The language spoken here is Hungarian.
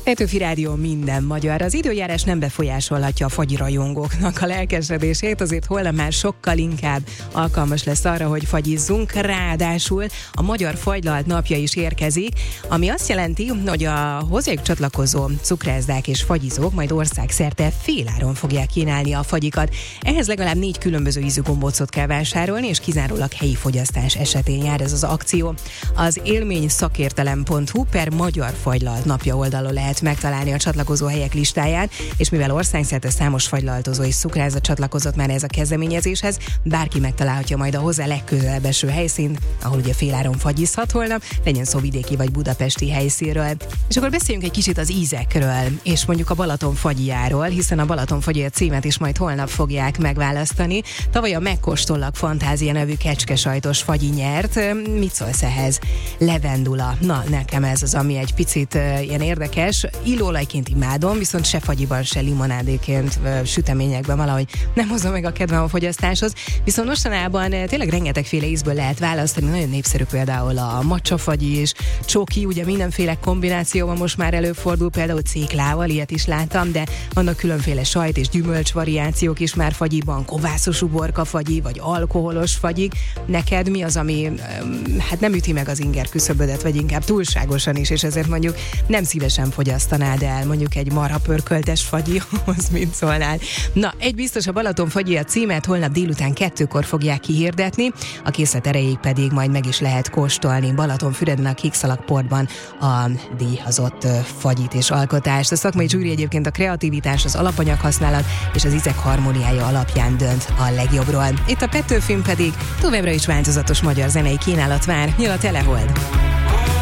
Petőfi Rádió minden magyar. Az időjárás nem befolyásolhatja a fagyi rajongóknak a lelkesedését, azért holnap már sokkal inkább alkalmas lesz arra, hogy fagyizzunk. Ráadásul a Magyar Fagylalt napja is érkezik, ami azt jelenti, hogy a hozzájuk csatlakozó cukrászdák és fagyizók majd országszerte féláron fogják kínálni a fagyikat. Ehhez legalább 4 különböző ízű gombócot kell vásárolni, és kizárólag helyi fogyasztás esetén jár ez az akció. Az élményszakértelem.hu/Magyar Fagylalt napja oldalon lehet megtalálni a csatlakozó helyek listáját, és mivel országszerte számos fagylaltozó és cukrászda csatlakozott már ez a kezdeményezéshez, bárki megtalálhatja majd a hozzá legközelebb eső helyszínt, ahol ugye féláron fagyizhat holnap, legyen szó vidéki vagy budapesti helyszínről. És akkor beszéljünk egy kicsit az ízekről, és mondjuk a Balaton fagyijáról, hiszen a Balaton fagyi címet is majd holnap fogják megválasztani. Tavaly a Megkóstollak Fantázia nevű kecskesajtos fagyi nyert. Mit szólsz ehhez? Levendula. Na, nekem ez az, ami egy picit ilyen érdekes. Illóolajként imádom, viszont se fagyiban, se limonádéként, süteményekben valahogy nem hozom meg a kedvem a fogyasztáshoz. Viszont mostanában tényleg rengetegféle ízből lehet választani, nagyon népszerű például a macsafagyi is, csoki, ugye mindenféle kombinációban most már előfordul, például céklával, ilyet is láttam, de vannak különféle sajt és gyümölcs variációk is már fagyiban, kovászos uborka fagyi, vagy alkoholos fagyik. Neked mi az, ami hát nem üti meg az inger küszöbödet, vagy inkább túlságosan is, és ezért mondjuk nem szívesen fogyasztanád el mondjuk egy marhapörköltes fagyihoz, mint szólnál. Na, egy biztos, a Balaton fagyi a címet holnap délután 2-kor fogják kihirdetni, a készlet erejéig pedig majd meg is lehet kóstolni Balatonfüreden a Kékszalagportban a díjazott fagyit és alkotást. A szakmai zsűri egyébként a kreativitás, az alapanyaghasználat és az ízek harmóniája alapján dönt a legjobbról. Itt a Petőfin pedig továbbra is változatos magyar zenei kínálat vár. Jön a Telehold!